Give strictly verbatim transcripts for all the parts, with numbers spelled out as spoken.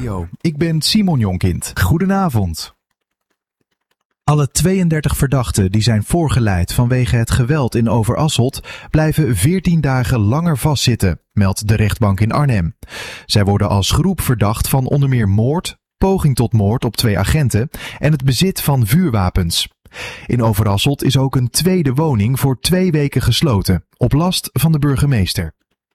Radio. Ik ben Simon Jonkind. Goedenavond. Alle tweeëndertig verdachten die zijn voorgeleid vanwege het geweld in Overasselt blijven veertien dagen langer vastzitten, meldt de rechtbank in Arnhem. Zij worden als groep verdacht van onder meer moord, poging tot moord op twee agenten en het bezit van vuurwapens. In Overasselt is ook een tweede woning voor twee weken gesloten, op last van de burgemeester.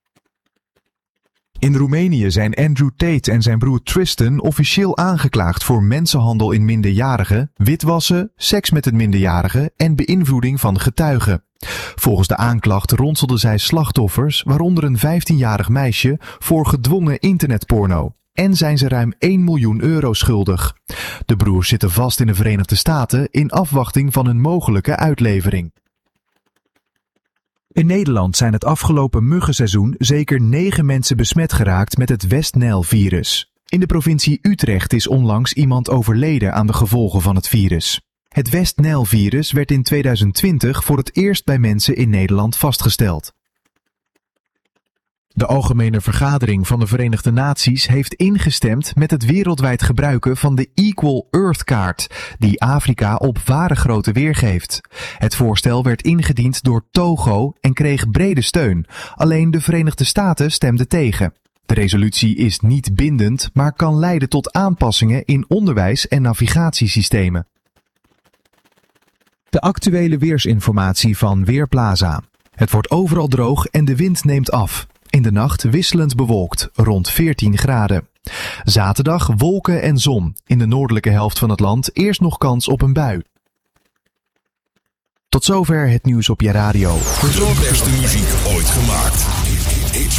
In Roemenië zijn Andrew Tate en zijn broer Tristan officieel aangeklaagd voor mensenhandel in minderjarigen, witwassen, seks met een minderjarige en beïnvloeding van getuigen. Volgens de aanklacht ronselden zij slachtoffers, waaronder een vijftienjarig meisje, voor gedwongen internetporno. En zijn ze ruim één miljoen euro schuldig. De broers zitten vast in de Verenigde Staten in afwachting van een mogelijke uitlevering. In Nederland zijn het afgelopen muggenseizoen zeker negen mensen besmet geraakt met het West-Nijl-virus. In de provincie Utrecht is onlangs iemand overleden aan de gevolgen van het virus. Het West-Nijl-virus werd in tweeduizend twintig voor het eerst bij mensen in Nederland vastgesteld. De Algemene Vergadering van de Verenigde Naties heeft ingestemd met het wereldwijd gebruiken van de Equal Earth Kaart, die Afrika op ware grootte weergeeft. Het voorstel werd ingediend door Togo en kreeg brede steun, alleen de Verenigde Staten stemden tegen. De resolutie is niet bindend, maar kan leiden tot aanpassingen in onderwijs en navigatiesystemen. De actuele weersinformatie van Weerplaza. Het wordt overal droog en de wind neemt af. In de nacht wisselend bewolkt, rond veertien graden. Zaterdag wolken en zon. In de noordelijke helft van het land eerst nog kans op een bui. Tot zover het nieuws op je radio. De beste muziek ooit gemaakt.